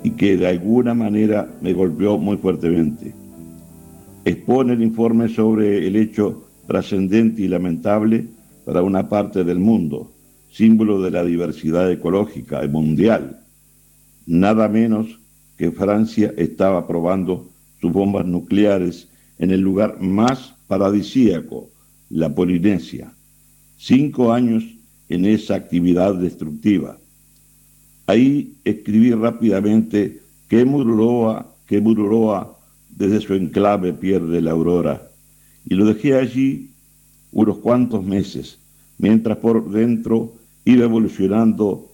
y que de alguna manera me golpeó muy fuertemente. Expone el informe sobre el hecho trascendente y lamentable para una parte del mundo, símbolo de la diversidad ecológica y mundial. Nada menos que Francia estaba probando sus bombas nucleares en el lugar más paradisíaco, la Polinesia. 5 años en esa actividad destructiva. Ahí escribí rápidamente que Mururoa desde su enclave pierde la aurora, y lo dejé allí unos cuantos meses, mientras por dentro iba evolucionando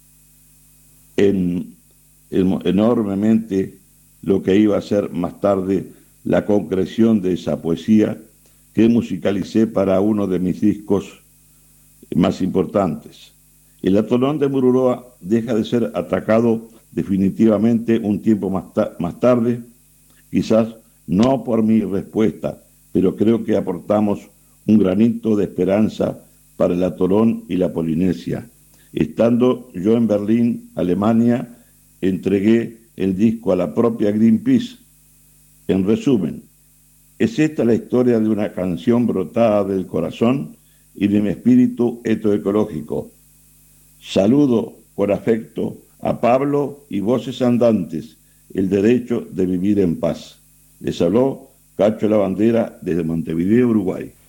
enormemente lo que iba a ser más tarde la concreción de esa poesía que musicalicé para uno de mis discos más importantes. El atolón de Mururoa deja de ser atacado definitivamente un tiempo más tarde, quizás no por mi respuesta, pero creo que aportamos un granito de esperanza para el atolón y la Polinesia. Estando yo en Berlín, Alemania, entregué el disco a la propia Greenpeace. En resumen, es esta la historia de una canción brotada del corazón y de mi espíritu etoecológico. Saludo con afecto a Pablo y Voces Andantes, el derecho de vivir en paz. Les habló Cacho La Bandera desde Montevideo, Uruguay.